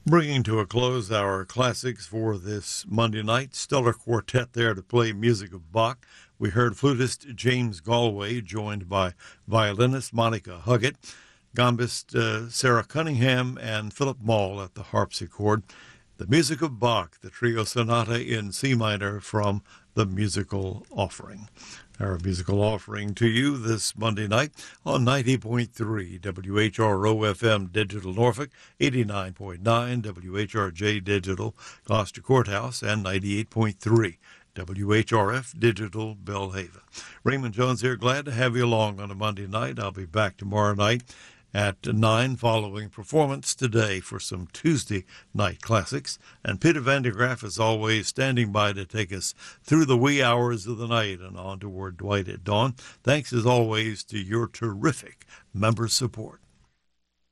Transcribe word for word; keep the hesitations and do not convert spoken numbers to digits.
Bringing to a close our classics for this Monday night. Stellar quartet there to play music of Bach. We heard flutist James Galway, joined by violinist Monica Huggett, gambist uh, Sarah Cunningham, and Philip Maul at the harpsichord. The music of Bach, the trio sonata in C minor from the Musical Offering. Our musical offering to you this Monday night on ninety point three W H R O F M Digital Norfolk, eighty-nine point nine W H R J Digital Gloucester Courthouse, and ninety-eight point three W H R F Digital Belhaven. Raymond Jones here, glad to have you along on a Monday night. I'll be back tomorrow night at nine following performance today for some Tuesday night classics. And Peter Van de Graaff is always standing by to take us through the wee hours of the night and on toward Dwight at dawn. Thanks as always to your terrific member support.